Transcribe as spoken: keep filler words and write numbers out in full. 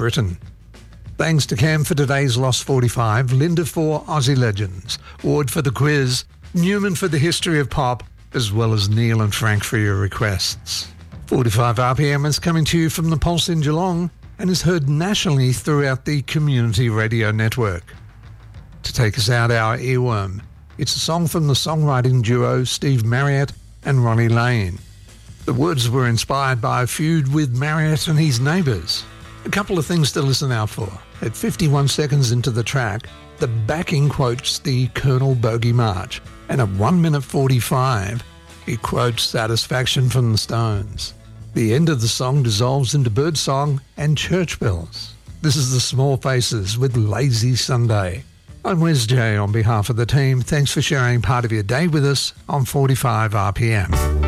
Britain. Thanks to Cam for today's Lost forty-five, Linda for Aussie Legends, Ward for the quiz, Newman for the history of pop, as well as Neil and Frank for your requests. forty-five R P M is coming to you from the Pulse in Geelong and is heard nationally throughout the Community Radio Network. To take us out our earworm, it's a song from the songwriting duo Steve Marriott and Ronnie Lane. The words were inspired by a feud with Marriott and his neighbours. A couple of things to listen out for. At fifty-one seconds into the track, the backing quotes the Colonel Bogey March, and at one minute forty-five, it quotes Satisfaction from the Stones. The end of the song dissolves into birdsong and church bells. This is the Small Faces with Lazy Sunday. I'm Wes J on behalf of the team. Thanks for sharing part of your day with us on forty-five R P M.